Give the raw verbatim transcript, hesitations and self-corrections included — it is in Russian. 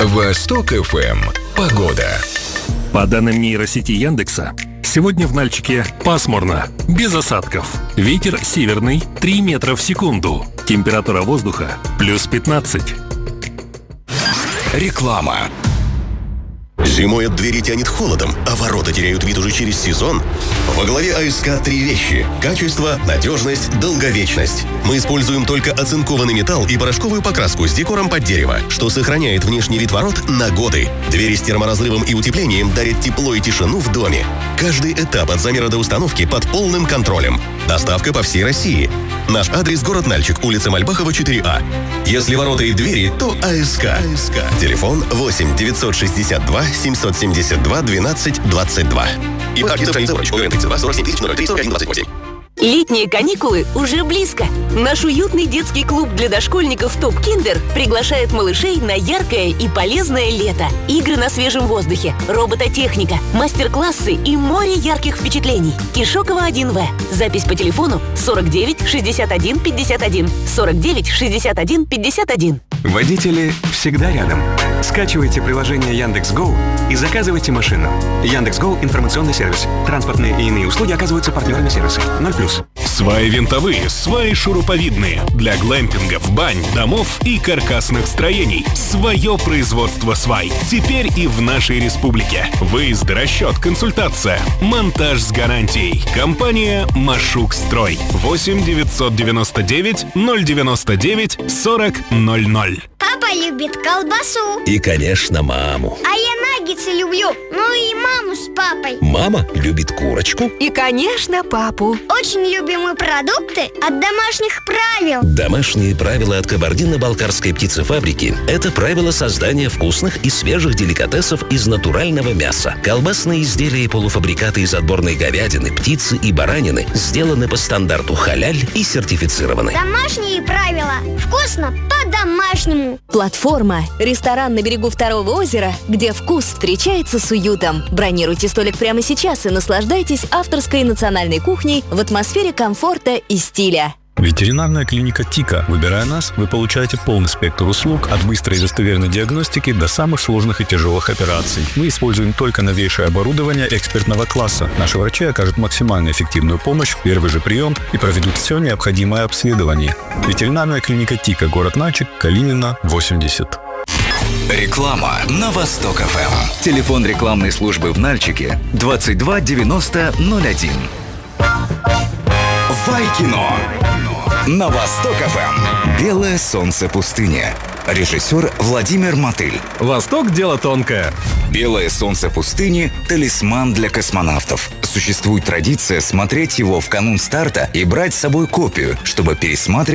Восток эф эм. Погода. По данным нейросети Яндекса, сегодня в Нальчике пасмурно, без осадков. Ветер северный три метра в секунду. Температура воздуха плюс пятнадцать. Реклама. Зимой от двери тянет холодом, а ворота теряют вид уже через сезон? Во главе АСК три вещи. Качество, надежность, долговечность. Мы используем только оцинкованный металл и порошковую покраску с декором под дерево, что сохраняет внешний вид ворот на годы. Двери с терморазрывом и утеплением дарят тепло и тишину в доме. Каждый этап от замера до установки под полным контролем. Доставка по всей России. Наш адрес — город Нальчик, улица Мальбахова, четыре А. Если ворота и двери, то АСК. АСК. Телефон восемь девятьсот шестьдесят два семьсот семьдесят два двенадцать двадцать два. И Летние каникулы уже близко. Наш уютный детский клуб для дошкольников «Топ Киндер» приглашает малышей на яркое и полезное лето. Игры на свежем воздухе, робототехника, мастер-классы и море ярких впечатлений. Кишокова один В. Запись по телефону сорок девять шестьдесят один пятьдесят один. сорок девять шестьдесят один пятьдесят один. Водители всегда рядом. Скачивайте приложение Яндекс.Гоу и заказывайте машину. Яндекс.Гоу – информационный сервис. Транспортные и иные услуги оказываются партнерами сервиса. ноль плюс. Сваи винтовые, сваи шуруповидные. Для глэмпингов, бань, домов и каркасных строений. Свое производство свай. Теперь и в нашей республике. Выезд, расчет, консультация. Монтаж с гарантией. Компания «Машук-Строй». восемь девятьсот девяносто девять ноль девяносто девять сорок ноль ноль. Папа любит колбасу. И, конечно, маму. А я наггетсы люблю. Ну и маму с папой. Мама любит курочку. И, конечно, папу. Очень любимые продукты от домашних правил. Домашние правила от Кабардино-Балкарской птицефабрики – это правила создания вкусных и свежих деликатесов из натурального мяса. Колбасные изделия и полуфабрикаты из отборной говядины, птицы и баранины сделаны по стандарту халяль и сертифицированы. Домашние правила. Вкусно по-домашнему. Платформа. Ресторан на берегу Второго озера, где вкус встречается с уютом. Бронируйте столик прямо сейчас и наслаждайтесь авторской национальной кухней в атмосфере комфорта и стиля. Ветеринарная клиника «Тика». Выбирая нас, вы получаете полный спектр услуг от быстрой и достоверной диагностики до самых сложных и тяжелых операций. Мы используем только новейшее оборудование экспертного класса. Наши врачи окажут максимально эффективную помощь в первый же прием и проведут все необходимое обследование. Ветеринарная клиника «Тика», город Нальчик, Калинина, восемьдесят. Реклама на Восток эф эм. Телефон рекламной службы в Нальчике двадцать два девяносто ноль один. Вайкино на Восток эф эм. «Белое солнце пустыни». Режиссер Владимир Мотыль. Восток – дело тонкое. «Белое солнце пустыни» – талисман для космонавтов. Существует традиция смотреть его в канун старта и брать с собой копию, чтобы пересматривать